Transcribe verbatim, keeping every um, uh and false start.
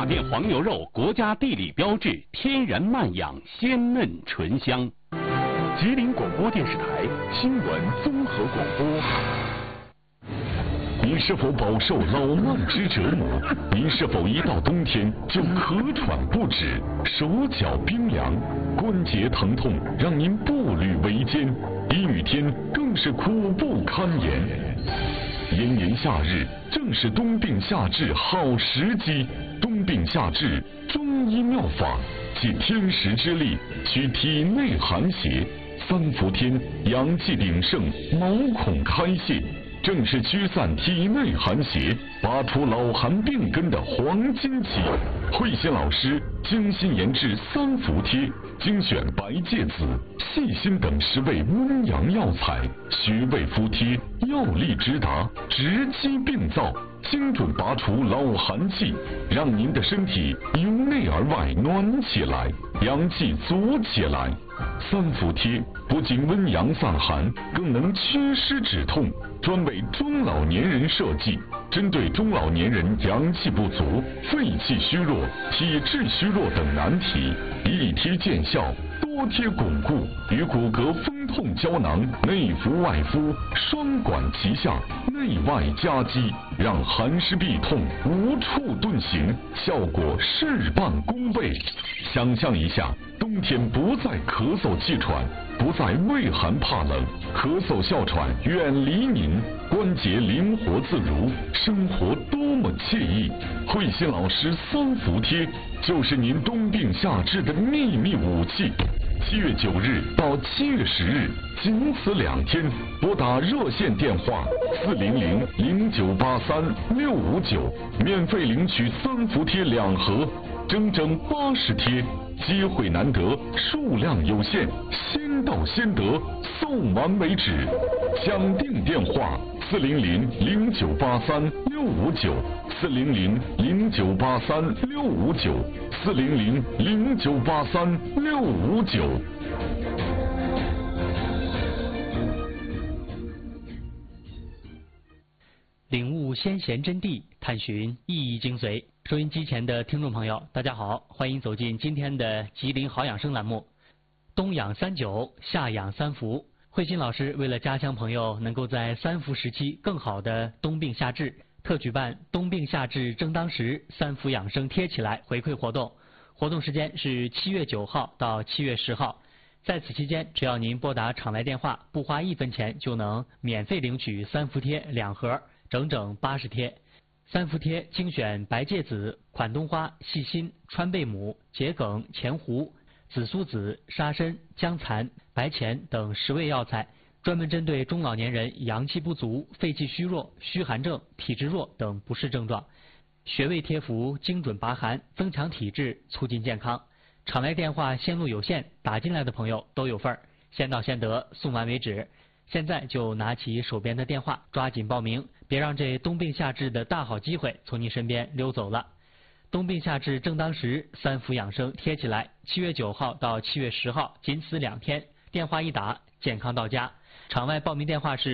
大甸黄牛肉，国家地理标志，天然慢养，鲜嫩醇香。吉林广播电视台新闻综合广播。你是否饱受老慢之折磨？你是否一到冬天就咳喘不止，手脚冰凉，关节疼痛，让您步履维艰？阴雨天更是苦不堪言。炎炎夏日正是冬病夏治好时机，冬病夏治中医妙法，借天时之力，取体内寒邪。三伏天阳气鼎盛，毛孔开泄，正是驱散体内寒邪，拔除老寒病根的黄金期。慧心老师精心研制三伏贴，精选白芥子、细辛等十味温阳药材，穴位敷贴，药力直达，直击病灶，精准拔除老寒气，让您的身体由内而外暖起来，阳气足起来。三伏贴不仅温阳散寒，更能祛湿止痛，专为中老年人设计，针对中老年人阳气不足、肺气虚弱、体质虚弱等难题，一贴见效，多贴巩固，与骨骼风痛胶囊内服外敷，双管齐下，内外夹击，让寒湿痹痛无处遁形，效果事半功倍。想象一下，冬天不再咳嗽气喘，不再畏寒怕冷，咳嗽哮喘远离您，关节灵活自如，生活多么惬意。慧心老师三伏贴就是您冬病夏治的秘密武器。七月九日到七月十日，仅此两天，拨打热线电话四零零零九八三六五九，免费领取三伏贴两盒，整整八十贴，机会难得，数量有限，先到先得，送完为止。抢订电话四零零零九八三六五九，四零零零九八三六五九，四零零零九八三六五九。 领悟先贤真谛，探寻意义精髓。收音机前的听众朋友，大家好，欢迎走进今天的吉林好养生栏目。冬养三九，夏养三伏。慧心老师为了家乡朋友能够在三伏时期更好的冬病夏治，特举办冬病夏治正当时，三伏养生贴起来回馈活动。活动时间是七月九号到七月十号，在此期间，只要您拨打厂来电话，不花一分钱就能免费领取三伏贴两盒，整整八十贴。三伏贴精选白芥子、款冬花、细辛、川贝母、桔梗、前胡、紫苏子、沙参、姜蚕、白钱等十味药材，专门针对中老年人阳气不足、肺气虚弱、虚寒症、体质弱等不适症状。穴位贴服精准拔寒，增强体质，促进健康。厂来电话线路有限，打进来的朋友都有份儿，先到先得，送完为止。现在就拿起手边的电话，抓紧报名，别让这冬病夏治的大好机会从你身边溜走了。冬病夏治正当时，三伏养生贴起来，七月九号到七月十号，仅此两天，电话一打，健康到家。场外报名电话是